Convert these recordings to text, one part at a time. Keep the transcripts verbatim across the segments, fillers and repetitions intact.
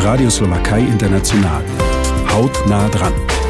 Radio Slowakei International. Hautnah dran.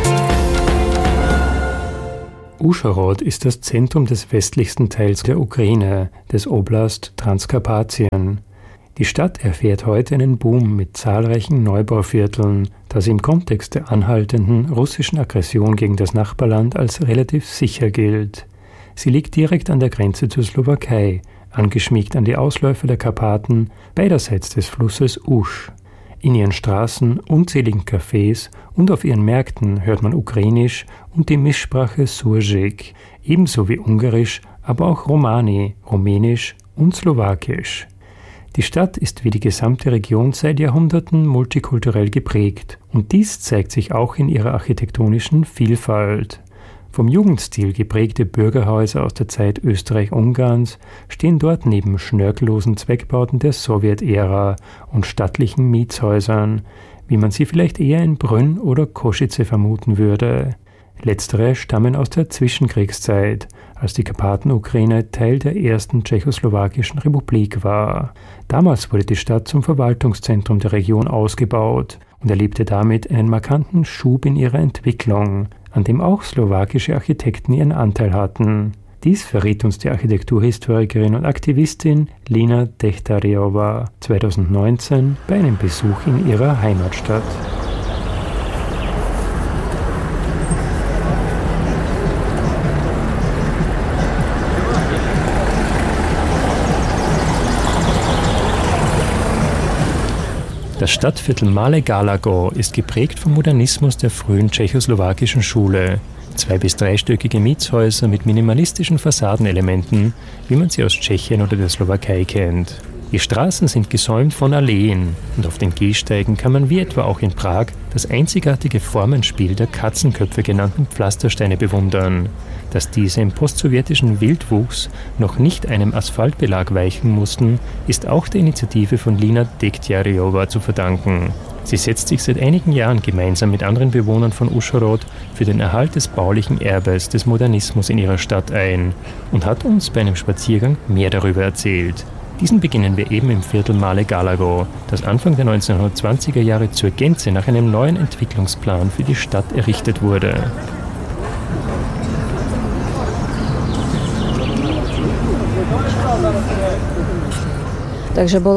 Uschhorod ist das Zentrum des westlichsten Teils der Ukraine, des Oblast Transkarpatien. Die Stadt erfährt heute einen Boom mit zahlreichen Neubauvierteln, da sie im Kontext der anhaltenden russischen Aggression gegen das Nachbarland als relativ sicher gilt. Sie liegt direkt an der Grenze zur Slowakei, angeschmiegt an die Ausläufer der Karpaten, beiderseits des Flusses Usch. In ihren Straßen, unzähligen Cafés und auf ihren Märkten hört man Ukrainisch und die Mischsprache Surjik, ebenso wie Ungarisch, aber auch Romani, Rumänisch und Slowakisch. Die Stadt ist wie die gesamte Region seit Jahrhunderten multikulturell geprägt und dies zeigt sich auch in ihrer architektonischen Vielfalt. Vom Jugendstil geprägte Bürgerhäuser aus der Zeit Österreich-Ungarns stehen dort neben schnörkellosen Zweckbauten der Sowjetära und stattlichen Mietshäusern, wie man sie vielleicht eher in Brünn oder Kosice vermuten würde. Letztere stammen aus der Zwischenkriegszeit, als die Karpatenukraine Teil der ersten tschechoslowakischen Republik war. Damals wurde die Stadt zum Verwaltungszentrum der Region ausgebaut und erlebte damit einen markanten Schub in ihrer Entwicklung, an dem auch slowakische Architekten ihren Anteil hatten. Dies verriet uns die Architekturhistorikerin und Aktivistin Lina Dechtarjeva zweitausendneunzehn bei einem Besuch in ihrer Heimatstadt. Das Stadtviertel Malé Galago ist geprägt vom Modernismus der frühen tschechoslowakischen Schule. Zwei- bis dreistöckige Mietshäuser mit minimalistischen Fassadenelementen, wie man sie aus Tschechien oder der Slowakei kennt. Die Straßen sind gesäumt von Alleen und auf den Gehsteigen kann man wie etwa auch in Prag das einzigartige Formenspiel der Katzenköpfe genannten Pflastersteine bewundern. Dass diese im postsowjetischen Wildwuchs noch nicht einem Asphaltbelag weichen mussten, ist auch der Initiative von Lina Dechtarjeva zu verdanken. Sie setzt sich seit einigen Jahren gemeinsam mit anderen Bewohnern von Uschhorod für den Erhalt des baulichen Erbes des Modernismus in ihrer Stadt ein und hat uns bei einem Spaziergang mehr darüber erzählt. Diesen beginnen wir eben im Viertel Malé Galago, das Anfang der neunzehnhundertzwanziger Jahre zur Gänze nach einem neuen Entwicklungsplan für die Stadt errichtet wurde. Die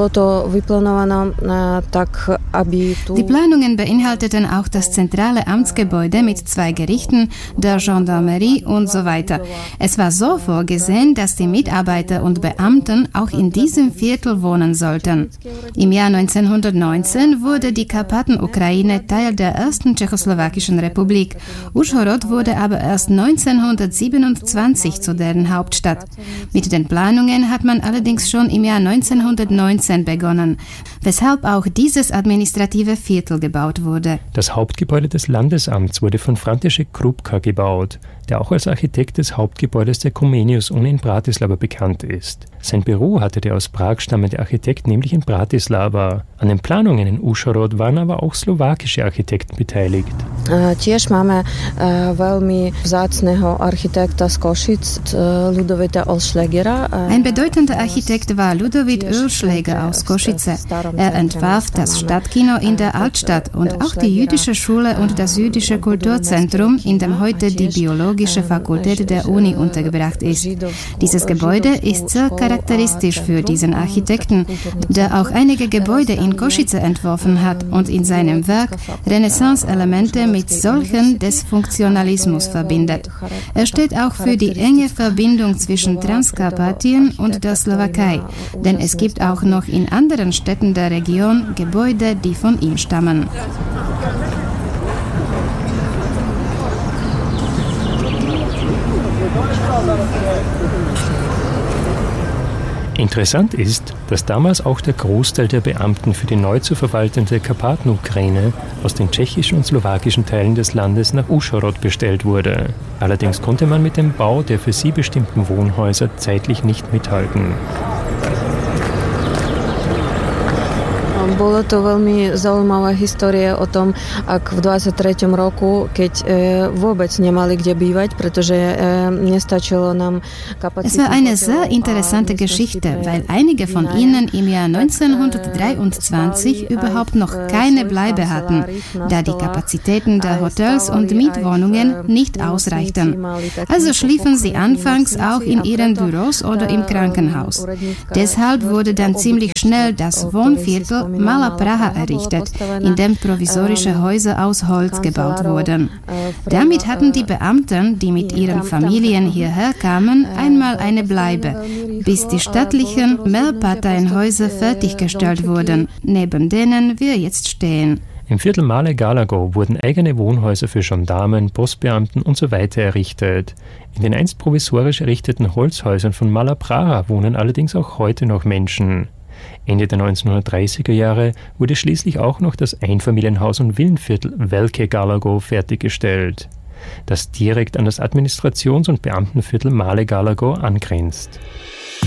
Planungen beinhalteten auch das zentrale Amtsgebäude mit zwei Gerichten, der Gendarmerie und so weiter. Es war so vorgesehen, dass die Mitarbeiter und Beamten auch in diesem Viertel wohnen sollten. Im Jahr neunzehnhundertneunzehn wurde die Karpatenukraine Teil der ersten tschechoslowakischen Republik. Uschhorod wurde aber erst neunzehnhundertsiebenundzwanzig zu deren Hauptstadt. Mit den Planungen hat man allerdings schon im Jahr neunzehnhundertneunzehn begonnen, weshalb auch dieses administrative Viertel gebaut wurde. Das Hauptgebäude des Landesamts wurde von František Krupka gebaut, der auch als Architekt des Hauptgebäudes der Comenius-Uni in Bratislava bekannt ist. Sein Büro hatte der aus Prag stammende Architekt nämlich in Bratislava. An den Planungen in Uschhorod waren aber auch slowakische Architekten beteiligt. Tiež máme veľmi vzácneho architekta z Košic, Ludovita Oelschlägera. Ein bedeutender Architekt war Ludovit Oelschläger aus Kosice. Er entwarf das Stadtkino in der Altstadt und auch die jüdische Schule und das jüdische Kulturzentrum, in dem heute die biologische Fakultät der Uni untergebracht ist. Dieses Gebäude ist sehr charakteristisch für diesen Architekten, der auch einige Gebäude in Kosice entworfen hat und in seinem Werk Renaissance-Elemente mit solchen des Funktionalismus verbindet. Er steht auch für die enge Verbindung zwischen Transkarpatien und der Slowakei, denn es gibt auch noch in anderen Städten der Region Gebäude, die von ihm stammen. Interessant ist, dass damals auch der Großteil der Beamten für die neu zu verwaltende Karpatenukraine aus den tschechischen und slowakischen Teilen des Landes nach Uschhorod bestellt wurde. Allerdings konnte man mit dem Bau der für sie bestimmten Wohnhäuser zeitlich nicht mithalten. Bolo to veľmi zaujímavá história o tom, ak v dvadsiatom treťom roku, keď vôbec nemali kde bývať, pretože nestačilo nám Kapazität. Es war eine sehr interessante Geschichte, weil einige von ihnen im Jahr neunzehnhundertdreiundzwanzig überhaupt noch keine Bleibe hatten, da die Kapazitäten der Hotels und Mietwohnungen nicht ausreichten. Also schliefen sie anfangs auch in ihren Büros oder im Krankenhaus. Deshalb wurde dann ziemlich schnell das Wohnviertel Malá Praha errichtet, in dem provisorische Häuser aus Holz gebaut wurden. Damit hatten die Beamten, die mit ihren Familien hierher kamen, einmal eine Bleibe, bis die stattlichen Mehrparteienhäuser fertiggestellt wurden, neben denen wir jetzt stehen. Im Viertel Malé Galago wurden eigene Wohnhäuser für Gendarmen, Postbeamten und so weiter errichtet. In den einst provisorisch errichteten Holzhäusern von Malá Praha wohnen allerdings auch heute noch Menschen. Ende der neunzehnhundertdreißiger Jahre wurde schließlich auch noch das Einfamilienhaus- und Villenviertel Velké Galago fertiggestellt, das direkt an das Administrations- und Beamtenviertel Malé Galago angrenzt.